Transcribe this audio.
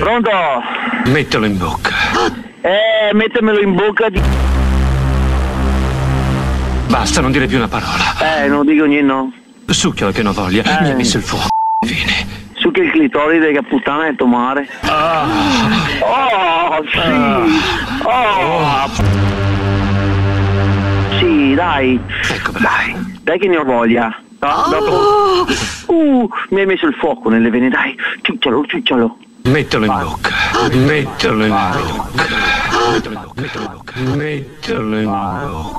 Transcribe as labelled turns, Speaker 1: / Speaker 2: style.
Speaker 1: Pronto?
Speaker 2: Mettilo in bocca.
Speaker 1: Mettemelo in bocca di...
Speaker 2: Basta, non dire più una parola.
Speaker 1: Non dico niente, no.
Speaker 2: Succhialo che non voglia. Mi ha messo il fuoco. Vieni.
Speaker 1: Su che il clitoride che puttana è tomare. Oh, sì. Sì, dai.
Speaker 2: Ecco, dai.
Speaker 1: Dai che ne ho voglia. Dopo... mi hai messo il fuoco nelle vene, dai. Ciuccialo.
Speaker 2: Mettilo in bocca. Mettilo in bocca. Mettilo in bocca. Mettilo in bocca.